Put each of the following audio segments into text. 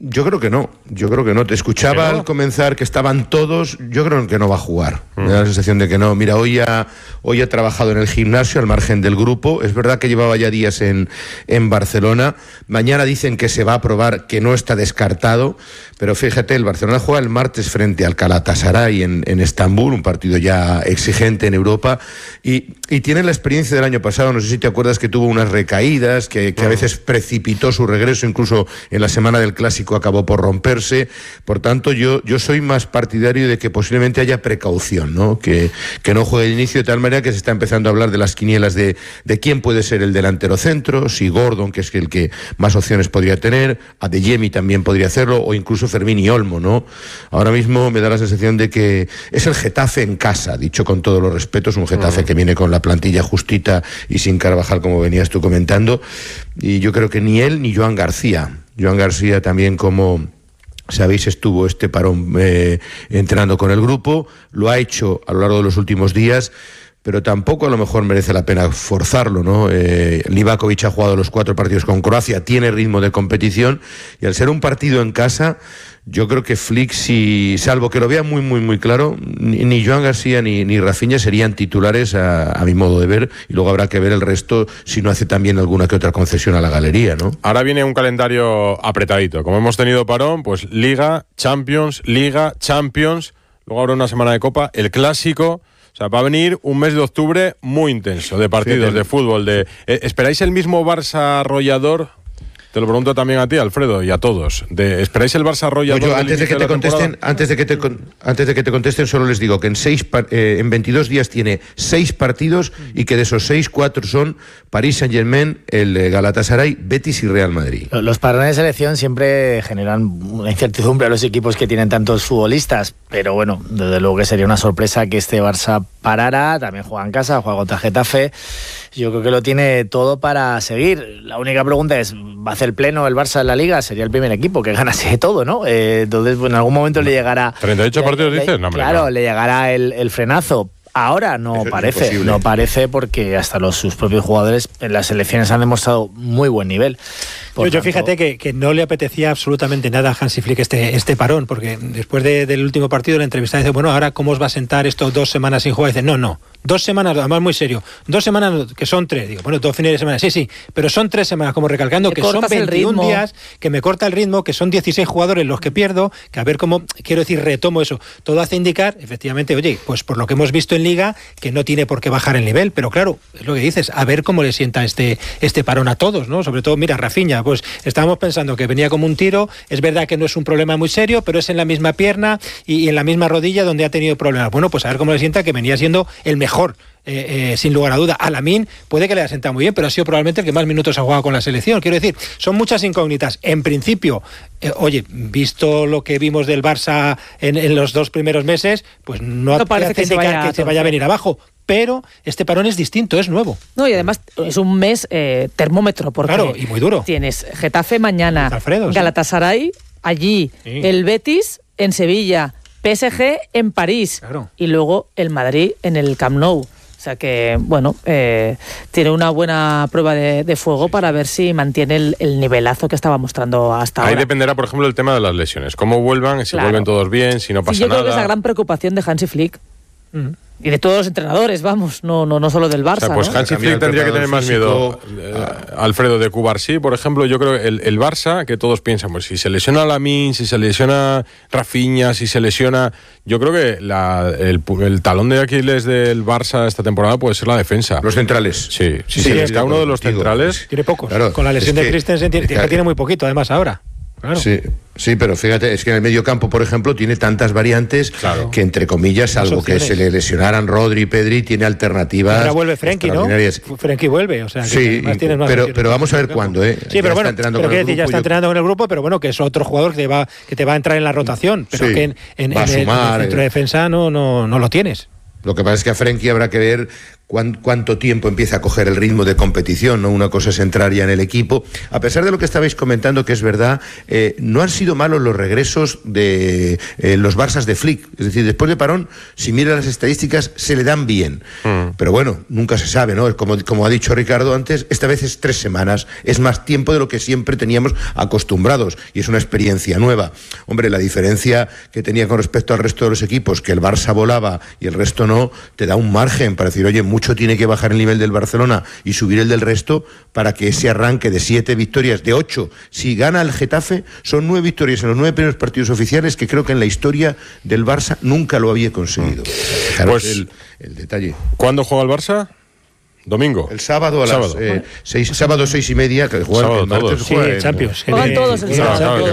Yo creo que no. Te escuchaba al comenzar que estaban todos. Yo creo que no va a jugar. Me da la sensación de que no. Mira, hoy ha trabajado en el gimnasio al margen del grupo. Es verdad que llevaba ya días en Barcelona. Mañana dicen que se va a probar, que no está descartado. Pero fíjate, el Barcelona juega el martes frente al Galatasaray en Estambul, un partido ya exigente en Europa. Y tiene la experiencia del año pasado. No sé si te acuerdas que tuvo unas recaídas, que a veces precipitó su regreso, incluso en la semana del Clásico acabó por romperse. Por tanto, yo soy más partidario de que posiblemente haya precaución, ¿no? Que no juegue el inicio, de tal manera que se está empezando a hablar de las quinielas de quién puede ser el delantero centro, si Gordon, que es el que más opciones podría tener, Adeyemi también podría hacerlo, o incluso Fermín y Olmo, ¿no? Ahora mismo me da la sensación de que es el Getafe en casa, dicho con todos los respetos, un Getafe que viene con la plantilla justita y sin Carvajal, como venías tú comentando, y yo creo que ni él ni Joan García también, como sabéis, estuvo este parón entrenando con el grupo, lo ha hecho a lo largo de los últimos días, pero tampoco a lo mejor merece la pena forzarlo, ¿no? Livakovic ha jugado los 4 partidos con Croacia, tiene ritmo de competición, y al ser un partido en casa, yo creo que Flick, salvo que lo vea muy, muy, muy claro, ni Joan García ni Rafinha serían titulares a mi modo de ver, y luego habrá que ver el resto si no hace también alguna que otra concesión a la galería, ¿no? Ahora viene un calendario apretadito. Como hemos tenido parón, pues Liga, Champions, luego habrá una semana de Copa, el Clásico. O sea, va a venir un mes de octubre muy intenso de partidos, de fútbol. ¿Esperáis el mismo Barça arrollador? Te lo pregunto también a ti, Alfredo, y a todos. ¿Esperáis el Barça arrollador? Yo, antes de que te contesten, solo les digo que en 22 días tiene 6 partidos, y que de esos 6, 4 son París Saint-Germain, el Galatasaray, Betis y Real Madrid. Los parones de selección siempre generan una incertidumbre a los equipos que tienen tantos futbolistas, pero bueno, desde luego que sería una sorpresa que este Barça parara. También juega en casa, juega contra Getafe. Yo creo que lo tiene todo para seguir. La única pregunta es, ¿va a hacer pleno el Barça en la Liga? Sería el primer equipo que ganase todo, ¿no? Entonces, pues, en algún momento le llegará... 38 partidos, dices. No, hombre, claro, no. Le llegará el frenazo. Ahora no parece, porque hasta sus propios jugadores en las selecciones han demostrado muy buen nivel. Yo fíjate que no le apetecía absolutamente nada a Hansi Flick este parón, porque después del último partido la entrevista dice, bueno, ahora ¿cómo os va a sentar estos 2 semanas sin jugar? Y dice, no, 2 semanas, además muy serio, 2 semanas que son 3, digo, bueno, 2 fines de semana, sí, pero son 3 semanas, como recalcando que son 21 días, que me corta el ritmo, que son 16 jugadores los que pierdo, que a ver cómo, quiero decir, retomo eso. Todo hace indicar, efectivamente, oye, pues por lo que hemos visto en Liga, que no tiene por qué bajar el nivel, pero claro, es lo que dices, a ver cómo le sienta este parón a todos, ¿no? Sobre todo, mira, Rafinha, pues estábamos pensando que venía como un tiro, es verdad que no es un problema muy serio, pero es en la misma pierna y en la misma rodilla donde ha tenido problemas. Bueno, pues a ver cómo le sienta, que venía siendo el mejor, sin lugar a duda. A Lamine puede que le haya sentado muy bien, pero ha sido probablemente el que más minutos ha jugado con la selección. Quiero decir, son muchas incógnitas. En principio, visto lo que vimos del Barça en los 2 primeros meses, pues no parece que se vaya a venir abajo. Pero este parón es distinto, es nuevo. No, y además es un mes termómetro, porque claro, y muy duro. Tienes Getafe mañana, Alfredo, Galatasaray allí, el Betis en Sevilla, PSG en París, y luego el Madrid en el Camp Nou. O sea que, bueno, tiene una buena prueba de fuego para ver si mantiene el nivelazo que estaba mostrando hasta ahora. Ahí dependerá, por ejemplo, el tema de las lesiones. Cómo vuelvan, si vuelven todos bien, si no pasa nada. Yo creo que es la gran preocupación de Hansi Flick. Y de todos los entrenadores, vamos, no solo del Barça. O sea, pues ¿no? Hansi Flick tendría que tener más miedo, Alfredo, de Cubarsí, por ejemplo. Yo creo que el Barça, que todos piensan, pues si se lesiona Lamine, si se lesiona Rafinha, si se lesiona... Yo creo que el talón de Aquiles del Barça esta temporada puede ser la defensa. Los centrales. Sí, si se les da uno de los centrales... Tiene pocos. Claro, con la lesión de Christensen tiene muy poquito, además, ahora. Claro. Sí, pero fíjate, es que en el medio campo, por ejemplo, tiene tantas variantes que, entre comillas, salvo que se le lesionaran Rodri y Pedri, tiene alternativas. Ahora vuelve Frenkie, ¿no? Frenkie vuelve, o sea, que sí, pero vamos a ver cuándo, Sí, pero bueno, ya está entrenando con el grupo, pero bueno, que es otro jugador que te va a entrar en la rotación, pero que en el centro de defensa no lo tienes. Lo que pasa es que a Frenkie habrá que ver cuánto tiempo empieza a coger el ritmo de competición, ¿no? Una cosa es entrar ya en el equipo. A pesar de lo que estabais comentando, que es verdad, no han sido malos los regresos de los Barças de Flick. Es decir, después de parón, si mira las estadísticas, se le dan bien. Pero bueno, nunca se sabe, ¿no? Como ha dicho Ricardo antes, esta vez es 3 semanas. Es más tiempo de lo que siempre teníamos acostumbrados. Y es una experiencia nueva. Hombre, la diferencia que tenía con respecto al resto de los equipos, que el Barça volaba y el resto no, te da un margen para decir, oye, mucho tiene que bajar el nivel del Barcelona y subir el del resto para que ese arranque de 7 victorias, de 8, si gana el Getafe, son 9 victorias en los 9 primeros partidos oficiales, que creo que en la historia del Barça nunca lo había conseguido. Pues el detalle. ¿Cuándo juega el Barça? Domingo. El sábado a las 6:30, que juegan el martes. Sí, Champions. Juegan todos el sábado.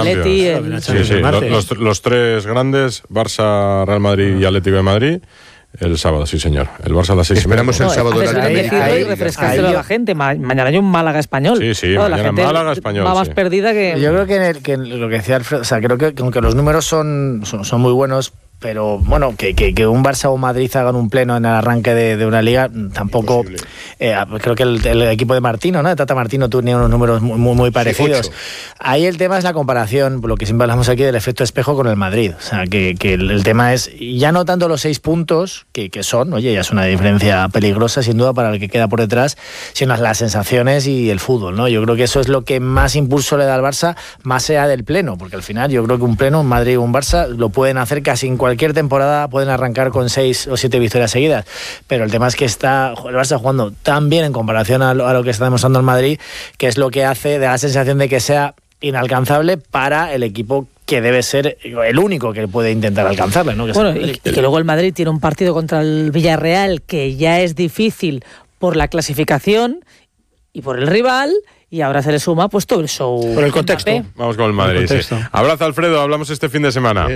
Los 3 grandes, Barça, Real Madrid y Atlético de Madrid. El sábado, sí, señor. El Barça a las 6:30. Esperamos el sábado la América. Y refrescárselo a la gente. Mañana hay un Málaga Español. Sí, mañana Málaga Español. Va más perdida que... Yo creo que lo que decía Alfredo, o sea, creo que aunque los números son muy buenos, pero bueno, que un Barça o un Madrid hagan un pleno en el arranque de una liga, tampoco. Creo que el equipo de Martino, ¿no? De Tata Martino tenía unos números muy parecidos. Ahí el tema es la comparación, por lo que siempre hablamos aquí, del efecto espejo con el Madrid. O sea, que el tema es ya no tanto los 6 puntos, que son, oye, ya es una diferencia peligrosa sin duda para el que queda por detrás, sino las sensaciones y el fútbol, ¿no? Yo creo que eso es lo que más impulso le da al Barça, más allá del pleno, porque al final yo creo que un pleno, un Madrid o un Barça, lo pueden hacer casi en cualquier temporada, pueden arrancar con 6 o 7 victorias seguidas, pero el tema es que está el Barça jugando tan bien en comparación a lo que está demostrando el Madrid, que es lo que hace, da la sensación de que sea inalcanzable para el equipo que debe ser el único que puede intentar alcanzarle, ¿no? Y que luego el Madrid tiene un partido contra el Villarreal que ya es difícil por la clasificación y por el rival, y ahora se le suma pues todo el show. Por el contexto. Vamos con el Madrid. Sí. Abrazo, Alfredo, hablamos este fin de semana.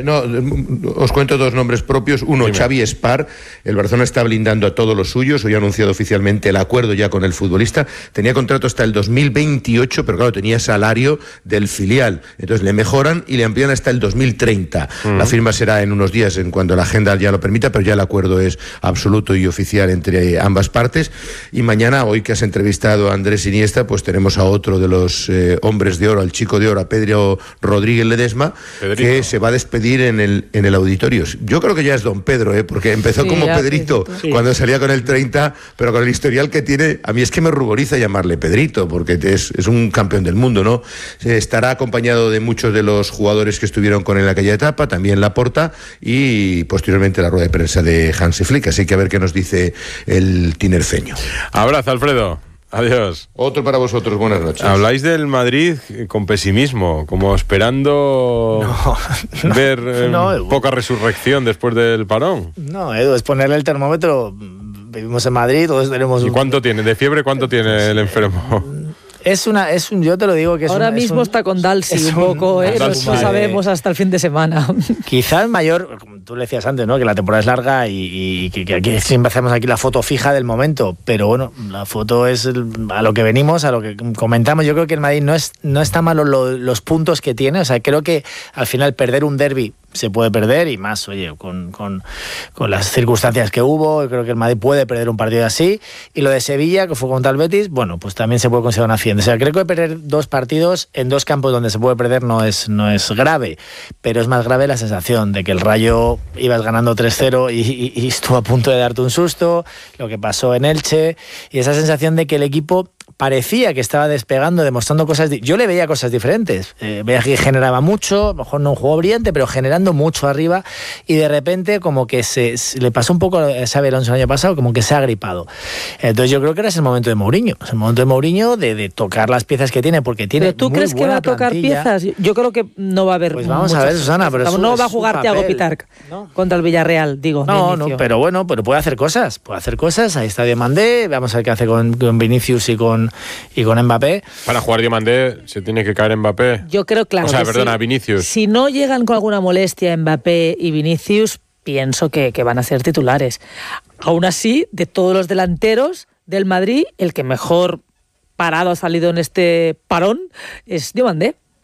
Os cuento 2 nombres propios. Uno, dime. Xavi Espar. El Barcelona está blindando a todos los suyos. Hoy ha anunciado oficialmente el acuerdo ya con el futbolista. Tenía contrato hasta el 2028, pero claro, tenía salario del filial. Entonces le mejoran y le amplían hasta el 2030. La firma será en unos días, en cuanto la agenda ya lo permita, pero ya el acuerdo es absoluto y oficial entre ambas partes. Y mañana, hoy que has entrevistado a Andrés Iniesta, pues tenemos a otro de los hombres de oro, al chico de oro, a Pedro Rodríguez Ledesma, Pedrito, que se va a despedir en el auditorio. Yo creo que ya es don Pedro, porque empezó como Pedrito cuando salía con el 30, pero con el historial que tiene, a mí es que me ruboriza llamarle Pedrito, porque es un campeón del mundo, ¿no? Estará acompañado de muchos de los jugadores que estuvieron con él en aquella etapa, también Laporta, y posteriormente la rueda de prensa de Hansi Flick, así que a ver qué nos dice el tinerfeño. Abrazo, Alfredo. Adiós. Otro para vosotros, buenas noches. Habláis del Madrid con pesimismo, como esperando ver poca resurrección después del parón. No, Edu, es ponerle el termómetro. Vivimos en Madrid, todos tenemos... ¿Y cuánto tiene? ¿De fiebre cuánto tiene el enfermo? Yo te lo digo que es ahora mismo está con Dalsi un poco, no sabemos hasta el fin de semana. Quizás mayor, como tú le decías antes, ¿no? Que la temporada es larga y que aquí siempre hacemos aquí la foto fija del momento, pero bueno, la foto es a lo que venimos, a lo que comentamos. Yo creo que el Madrid no está malo los puntos que tiene, o sea, creo que al final perder un derbi se puede perder, y más, oye, con las circunstancias que hubo, creo que el Madrid puede perder un partido así, y lo de Sevilla, que fue contra el Betis, bueno, pues también se puede considerar una accidente. O sea, creo que perder 2 partidos en 2 campos donde se puede perder no es grave, pero es más grave la sensación de que el Rayo ibas ganando 3-0 y estuvo a punto de darte un susto, lo que pasó en Elche, y esa sensación de que el equipo parecía que estaba despegando, demostrando cosas... Yo le veía cosas diferentes. Veía que generaba mucho, a lo mejor no un juego brillante, pero generando mucho arriba, y de repente como que se le pasó un poco a Xabi Alonso el año pasado, como que se ha agripado. Entonces yo creo que ahora es el momento de Mourinho. Es el momento de Mourinho de tocar las piezas que tiene, porque tiene ¿Pero tú muy crees que va a tocar plantilla. piezas? Yo creo que no va a haber... Pues vamos a ver, Susana, pero no va a jugar Thiago Pitarc contra el Villarreal, digo. No, pero bueno, pero puede hacer cosas. Ahí está Diomandé, vamos a ver qué hace con Vinicius y con Mbappé. Para jugar Diomandé se tiene que caer Mbappé. Yo creo, claro. O sea, perdona, sí. Vinicius. Si no llegan con alguna molestia Mbappé y Vinicius, pienso que van a ser titulares. Aún así, de todos los delanteros del Madrid, el que mejor parado ha salido en este parón es Diomandé.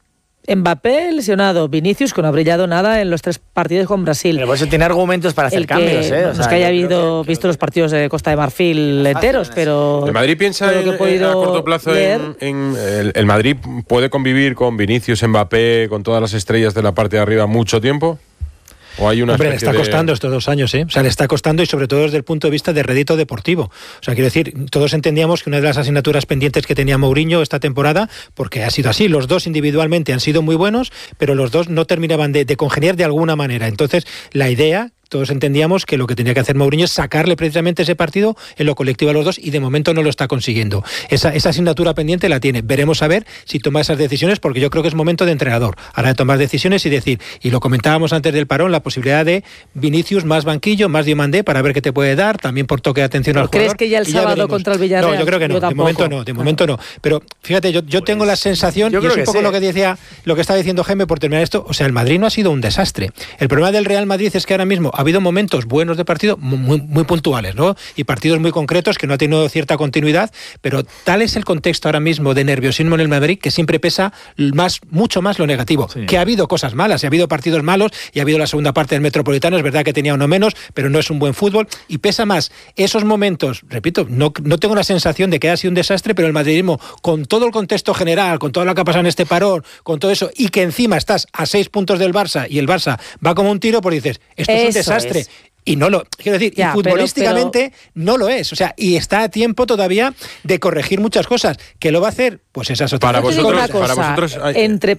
Mbappé lesionado, Vinicius que no ha brillado nada en los 3 partidos con Brasil. Pero por eso tiene argumentos para hacer cambios, ¿eh? No es que haya visto los partidos de Costa de Marfil enteros, pero... ¿El Madrid piensa a corto plazo el Madrid puede convivir con Vinicius, Mbappé, con todas las estrellas de la parte de arriba mucho tiempo? ¿O hay una Hombre, le está costando estos 2 años, ¿eh? O sea, le está costando, y sobre todo desde el punto de vista de rédito deportivo. O sea, quiero decir, todos entendíamos que una de las asignaturas pendientes que tenía Mourinho esta temporada, porque ha sido así, los dos individualmente han sido muy buenos, pero los dos no terminaban de congeniar de alguna manera. Entonces, la idea... Todos entendíamos que lo que tenía que hacer Mourinho es sacarle precisamente ese partido en lo colectivo a los dos, y de momento no lo está consiguiendo. Esa asignatura pendiente la tiene. Veremos a ver si toma esas decisiones, porque yo creo que es momento de entrenador. Ahora de tomar decisiones y decir, y lo comentábamos antes del parón, la posibilidad de Vinicius más banquillo, más Diomandé para ver qué te puede dar, también por toque de atención al jugador. ¿Crees que ya el sábado contra el Villarreal? No, yo creo que no. De momento no. Pero fíjate, yo tengo la sensación, y es un poco lo que estaba diciendo Jaime por terminar esto, o sea, el Madrid no ha sido un desastre. El problema del Real Madrid es que ahora mismo ha habido momentos buenos de partido muy puntuales, ¿no? Y partidos muy concretos que no ha tenido cierta continuidad, pero tal es el contexto ahora mismo de nerviosismo en el Madrid que siempre pesa mucho más lo negativo. Sí. Que ha habido cosas malas, y ha habido partidos malos, y ha habido la segunda parte del Metropolitano, es verdad que tenía uno menos, pero no es un buen fútbol, y pesa más esos momentos. Repito, no tengo la sensación de que haya sido un desastre, pero el madridismo, con todo el contexto general, con todo lo que ha pasado en este parón, con todo eso, y que encima estás a 6 puntos del Barça y el Barça va como un tiro, pues dices, esto es un desastre. Y no lo, quiero decir, ya, y futbolísticamente no lo es. O sea, y está a tiempo todavía de corregir muchas cosas. ¿Que lo va a hacer? Pues esas otras para cosas. Vosotros entre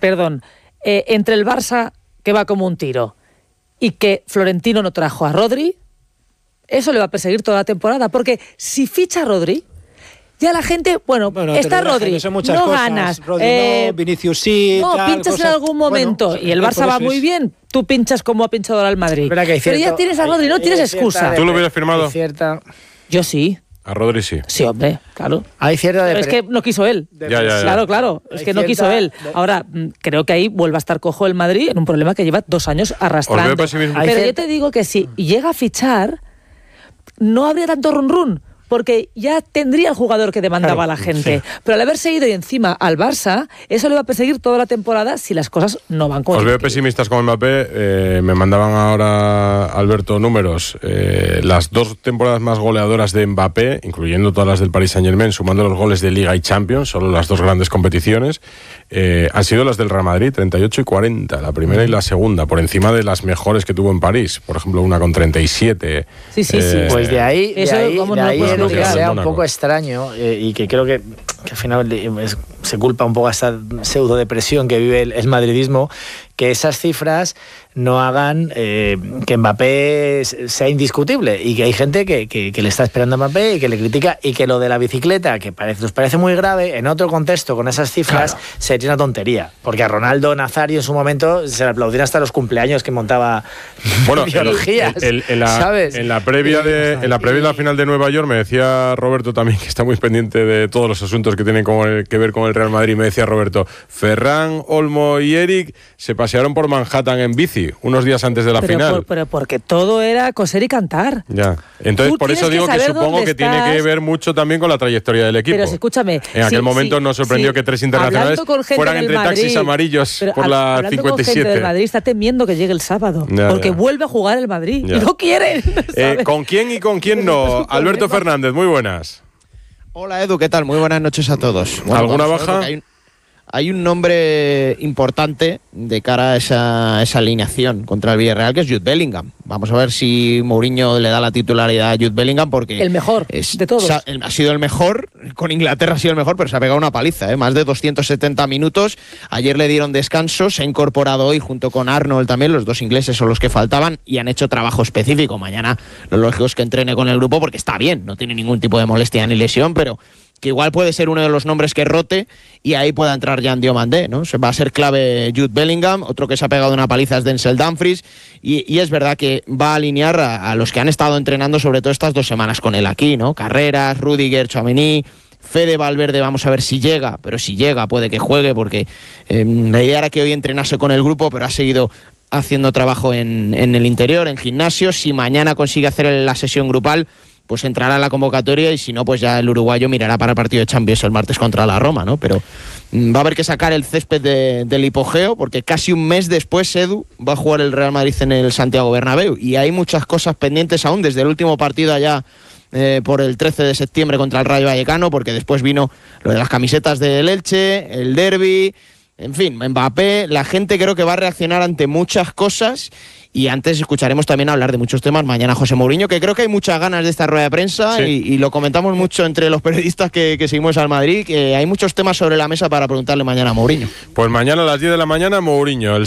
el Barça, que va como un tiro, y que Florentino no trajo a Rodri, eso le va a perseguir toda la temporada. Porque si ficha a Rodri, ya la gente, bueno está Rodri, no cosas. Ganas. Rodri no, Vinicius sí. No, pinchas cosas en algún momento, y el Barça va muy bien, tú pinchas como ha pinchado ahora el Madrid. Pero ya tienes a Rodri, no tienes excusa. ¿Tú lo hubieras firmado? Yo sí. A Rodri sí. Sí, hombre, claro. Hay cierta pero es que no quiso él. Ya. Claro. Es que no quiso él. Ahora, creo que ahí vuelve a estar cojo el Madrid en un problema que lleva 2 años arrastrando. Pero yo te digo que si llega a fichar, no habría tanto run-run, porque ya tendría el jugador que demandaba a la gente. Sí. Pero al haberse ido y encima al Barça, eso le va a perseguir toda la temporada si las cosas no van con él. Os veo pesimistas con Mbappé. Me mandaban ahora, Alberto, números. Las 2 temporadas más goleadoras de Mbappé, incluyendo todas las del Paris Saint-Germain, sumando los goles de Liga y Champions, solo las 2 grandes competiciones, han sido las del Real Madrid, 38 y 40, la primera y la segunda, por encima de las mejores que tuvo en París. Por ejemplo, una con 37. Sí. Pues de ahí lo que sea un poco extraño, y que creo que al final se culpa un poco a esta pseudo depresión que vive el madridismo, que esas cifras no hagan que Mbappé sea indiscutible, y que hay gente que le está esperando a Mbappé y que le critica, y que lo de la bicicleta, que nos parece muy grave, en otro contexto con esas cifras sería una tontería, porque a Ronaldo Nazario en su momento se le aplaudían hasta los cumpleaños que montaba biologías, ¿sabes? En la previa de la final de Nueva York me decía Roberto también, que está muy pendiente de todos los asuntos que tienen que ver con el Real Madrid, me decía Roberto, Ferran, Olmo y Eric se pasearon por Manhattan en bici unos días antes de la final. Pero porque todo era coser y cantar. Ya. Entonces, por eso digo que supongo que tiene que ver mucho también con la trayectoria del equipo. Pero escúchame. En aquel momento nos sorprendió que 3 internacionales fueran entre taxis amarillos por la 57. Con gente del Madrid está temiendo que llegue el sábado, porque vuelve a jugar el Madrid y no quieren. ¿Con quién y con quién no? Alberto Fernández, muy buenas. Hola Edu, ¿qué tal? Muy buenas noches a todos. ¿Alguna baja? Hay un nombre importante de cara a esa alineación contra el Villarreal, que es Jude Bellingham. Vamos a ver si Mourinho le da la titularidad a Jude Bellingham, porque el mejor de todos. Ha sido el mejor, con Inglaterra ha sido el mejor, pero se ha pegado una paliza, más de 270 minutos. Ayer le dieron descanso, se ha incorporado hoy junto con Arnold también, los 2 ingleses son los que faltaban, y han hecho trabajo específico. Mañana lo lógico es que entrene con el grupo, porque está bien, no tiene ningún tipo de molestia ni lesión, pero que igual puede ser uno de los nombres que rote y ahí pueda entrar Jan Diomandé, ¿no? Va a ser clave Jude Bellingham, otro que se ha pegado una paliza es Denzel Dumfries, y es verdad que va a alinear a los que han estado entrenando sobre todo estas 2 semanas con él aquí, ¿no? Carreras, Rudiger, Tchouaméni, Fede Valverde, vamos a ver si llega, pero si llega puede que juegue, porque la idea era que hoy entrenase con el grupo, pero ha seguido haciendo trabajo en el interior, en gimnasio. Si mañana consigue hacer la sesión grupal, pues entrará en la convocatoria, y si no, pues ya el uruguayo mirará para el partido de Champions el martes contra la Roma, ¿no? Pero va a haber que sacar el césped del hipogeo, porque casi un mes después, Edu, va a jugar el Real Madrid en el Santiago Bernabéu, y hay muchas cosas pendientes aún, desde el último partido allá por el 13 de septiembre contra el Rayo Vallecano, porque después vino lo de las camisetas del Elche, el derbi, en fin, Mbappé. La gente creo que va a reaccionar ante muchas cosas. Y antes escucharemos también hablar de muchos temas mañana José Mourinho, que creo que hay muchas ganas de esta rueda de prensa, sí. y lo comentamos mucho entre los periodistas que seguimos al Madrid, que hay muchos temas sobre la mesa para preguntarle mañana a Mourinho. Pues mañana a las 10 de la mañana Mourinho.